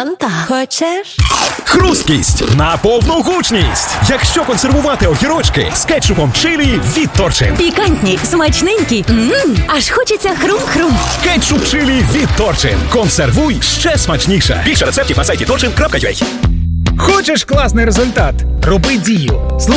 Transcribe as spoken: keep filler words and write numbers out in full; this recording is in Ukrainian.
Фанта хочеш? Хрусткість на повну гучність. Якщо консервувати огірочки з кетчупом чилі від Торчин. Пікантні, смачненькі. Ммм, аж хочеться хрум-хрум. Кетчуп чилі від Торчин. Консервуй ще смачніше. Більше рецептів на сайті торчин крапка ю а. Хочеш класний результат? Роби дію.